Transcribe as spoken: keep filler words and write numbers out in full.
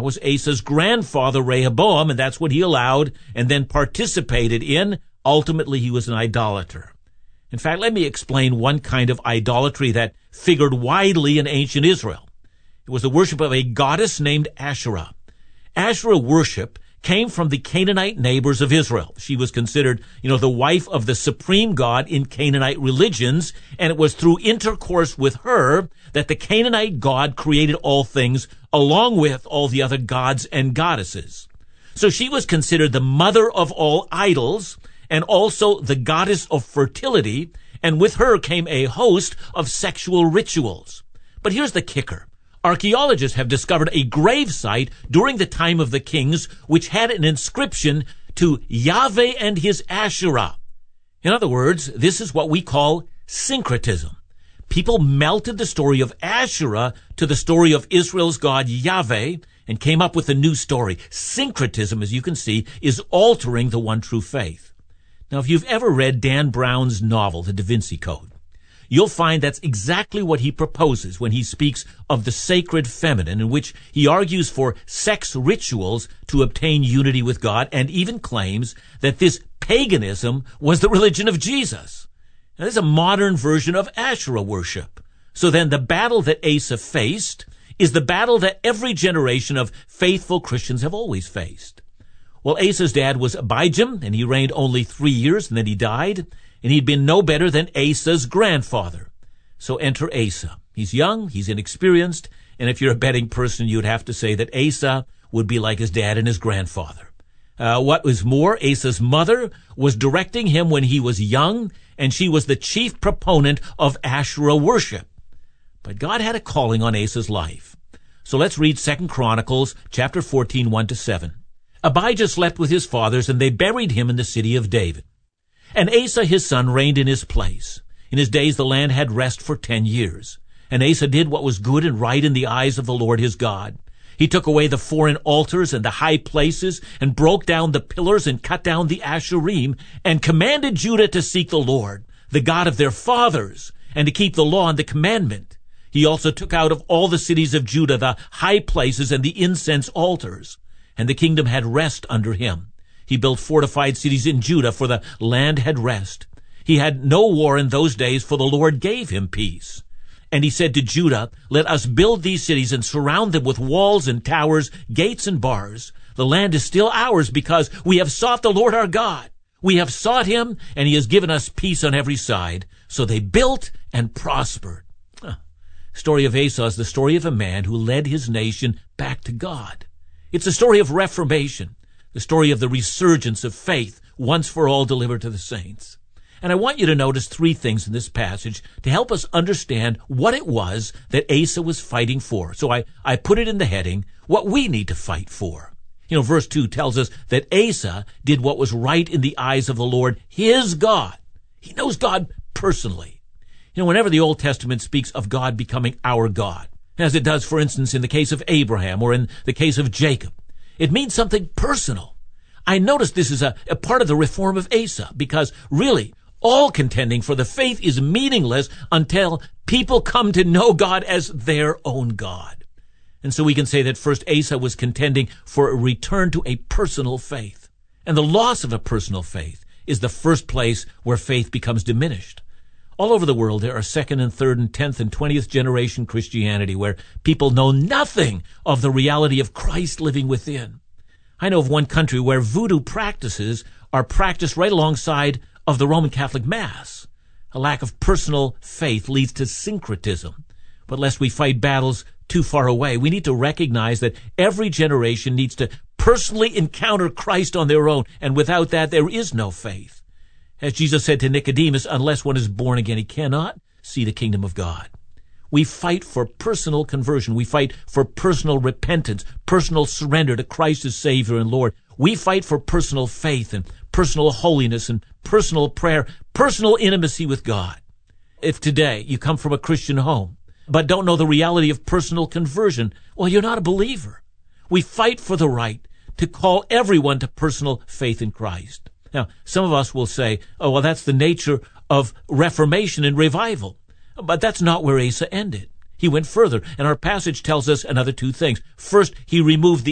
That was Asa's grandfather, Rehoboam, and that's what he allowed and then participated in. Ultimately, he was an idolater. In fact, let me explain one kind of idolatry that figured widely in ancient Israel. It was the worship of a goddess named Asherah. Asherah worship came from the Canaanite neighbors of Israel. She was considered, you know, the wife of the supreme god in Canaanite religions, and it was through intercourse with her that the Canaanite god created all things, along with all the other gods and goddesses. So she was considered the mother of all idols, and also the goddess of fertility, and with her came a host of sexual rituals. But here's the kicker. Archaeologists have discovered a grave site during the time of the kings which had an inscription to Yahweh and his Asherah. In other words, this is what we call syncretism. People melted the story of Asherah to the story of Israel's God Yahweh and came up with a new story. Syncretism, as you can see, is altering the one true faith. Now, if you've ever read Dan Brown's novel, The Da Vinci Code, you'll find that's exactly what he proposes when he speaks of the sacred feminine, in which he argues for sex rituals to obtain unity with God, and even claims that this paganism was the religion of Jesus. Now, this is a modern version of Asherah worship. So then the battle that Asa faced is the battle that every generation of faithful Christians have always faced. Well, Asa's dad was Abijam, and he reigned only three years, and then he died. And he'd been no better than Asa's grandfather. So enter Asa. He's young, he's inexperienced, and if you're a betting person, you'd have to say that Asa would be like his dad and his grandfather. Uh, what was more, Asa's mother was directing him when he was young, and she was the chief proponent of Asherah worship. But God had a calling on Asa's life. So let's read Second Chronicles chapter fourteen, one to seven. Abijah slept with his fathers, and they buried him in the city of David. And Asa his son reigned in his place. In his days the land had rest for ten years. And Asa did what was good and right in the eyes of the Lord his God. He took away the foreign altars and the high places, and broke down the pillars and cut down the Asherim, and commanded Judah to seek the Lord, the God of their fathers, and to keep the law and the commandment. He also took out of all the cities of Judah the high places and the incense altars. And the kingdom had rest under him. He built fortified cities in Judah, for the land had rest. He had no war in those days, for the Lord gave him peace. And he said to Judah, "Let us build these cities and surround them with walls and towers, gates and bars. The land is still ours, because we have sought the Lord our God. We have sought him, and he has given us peace on every side." So they built and prospered. Huh. Story of Asa is the story of a man who led his nation back to God. It's a story of reformation. The story of the resurgence of faith, once for all delivered to the saints. And I want you to notice three things in this passage to help us understand what it was that Asa was fighting for. So I, I put it in the heading, what we need to fight for. You know, verse two tells us that Asa did what was right in the eyes of the Lord, his God. He knows God personally. You know, whenever the Old Testament speaks of God becoming our God, as it does, for instance, in the case of Abraham or in the case of Jacob, it means something personal. I notice this is a, a part of the reform of Asa, because really, all contending for the faith is meaningless until people come to know God as their own God. And so we can say that first Asa was contending for a return to a personal faith. And the loss of a personal faith is the first place where faith becomes diminished. All over the world, there are second and third and tenth and twentieth generation Christianity where people know nothing of the reality of Christ living within. I know of one country where voodoo practices are practiced right alongside of the Roman Catholic Mass. A lack of personal faith leads to syncretism. But lest we fight battles too far away, we need to recognize that every generation needs to personally encounter Christ on their own, and without that, there is no faith. As Jesus said to Nicodemus, unless one is born again, he cannot see the kingdom of God. We fight for personal conversion. We fight for personal repentance, personal surrender to Christ as Savior and Lord. We fight for personal faith and personal holiness and personal prayer, personal intimacy with God. If today you come from a Christian home, but don't know the reality of personal conversion, well, you're not a believer. We fight for the right to call everyone to personal faith in Christ. Now, some of us will say, oh, well, that's the nature of Reformation and revival. But that's not where Asa ended. He went further, and our passage tells us another two things. First, he removed the